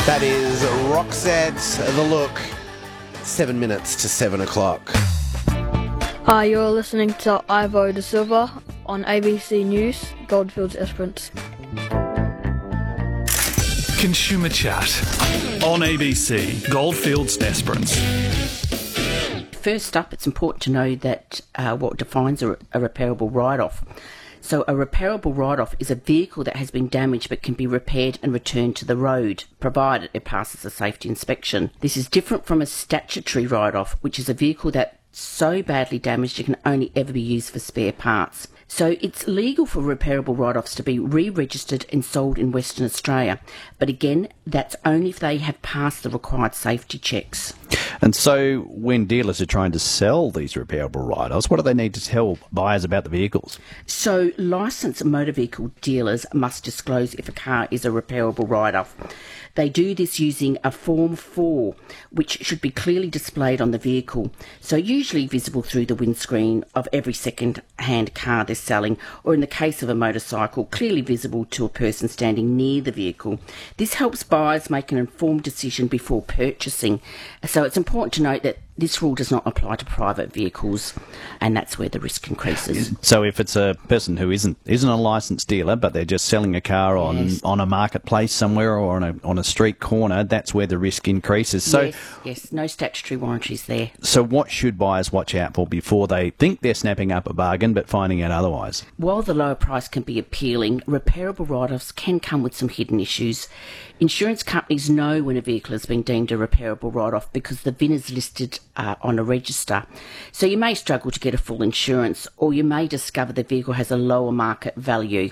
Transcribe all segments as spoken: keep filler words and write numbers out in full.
That is Roxette, The Look. Seven minutes to seven o'clock. Hi, you're listening to Ivo De Silva on A B C News, Goldfields Esperance. Consumer Chat on A B C, Goldfields Esperance. First up, it's important to know that uh, what defines a, a repairable write-off. So a repairable write-off is a vehicle that has been damaged but can be repaired and returned to the road, provided it passes a safety inspection. This is different from a statutory write-off, which is a vehicle that's so badly damaged it can only ever be used for spare parts. So it's legal for repairable write-offs to be re-registered and sold in Western Australia. But again, that's only if they have passed the required safety checks. And so when dealers are trying to sell these repairable write-offs, what do they need to tell buyers about the vehicles? So licensed motor vehicle dealers must disclose if a car is a repairable write-off. They do this using a Form four, which should be clearly displayed on the vehicle, so usually visible through the windscreen of every second-hand car they're selling, or in the case of a motorcycle, clearly visible to a person standing near the vehicle. This helps buyers make an informed decision before purchasing. So it's important to note that this rule does not apply to private vehicles, and that's where the risk increases. So if it's a person who isn't isn't a licensed dealer, but they're just selling a car on, yes. on a marketplace somewhere or on a on a street corner, that's where the risk increases. So yes, yes, no statutory warranties there. So what should buyers watch out for before they think they're snapping up a bargain but finding out otherwise? While the lower price can be appealing, repairable write-offs can come with some hidden issues. Insurance companies know when a vehicle has been deemed a repairable write-off because the V I N is listed uh, on a register. So you may struggle to get a full insurance, or you may discover the vehicle has a lower market value.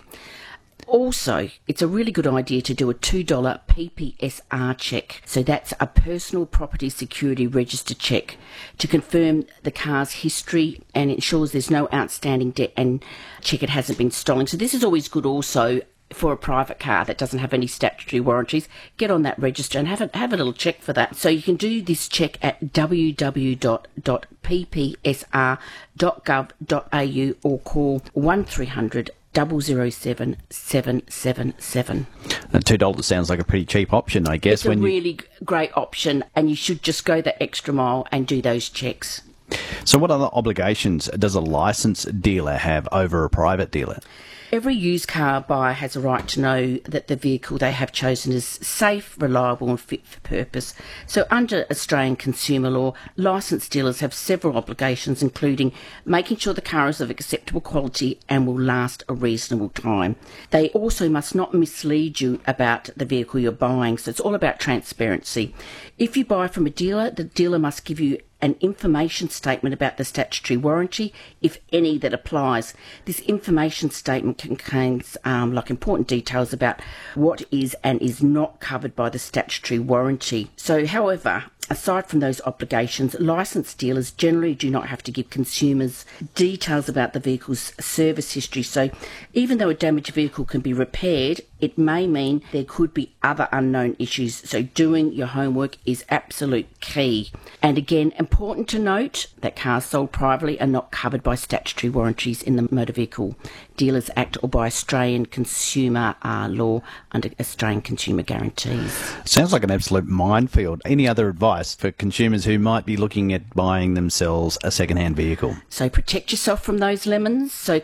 Also, it's a really good idea to do a two dollar P P S R check. So that's a personal property security register check to confirm the car's history and ensures there's no outstanding debt and check it hasn't been stolen. So this is always good also for a private car that doesn't have any statutory warranties. Get on that register and have a, have a little check for that. So you can do this check at w w w dot p p s r dot gov dot a u or call one three hundred double zero seven seven seven seven. two dollars sounds like a pretty cheap option, I guess. It's a when really you... great option, and you should just go that extra mile and do those checks. So what other obligations does a licensed dealer have over a private dealer? Every used car buyer has a right to know that the vehicle they have chosen is safe, reliable and fit for purpose. So under Australian consumer law, licensed dealers have several obligations, including making sure the car is of acceptable quality and will last a reasonable time. They also must not mislead you about the vehicle you're buying, so it's all about transparency. If you buy from a dealer, the dealer must give you an information statement about the statutory warranty, if any, that applies. This information statement contains um, like important details about what is and is not covered by the statutory warranty. So, however, aside from those obligations, licensed dealers generally do not have to give consumers details about the vehicle's service history. So even though a damaged vehicle can be repaired, it may mean there could be other unknown issues. So doing your homework is absolute key. And again, important to note that cars sold privately are not covered by statutory warranties in the Motor Vehicle Dealers Act or by Australian consumer uh, law under Australian consumer guarantees. Sounds like an absolute minefield. Any other advice for consumers who might be looking at buying themselves a second-hand vehicle? So protect yourself from those lemons. So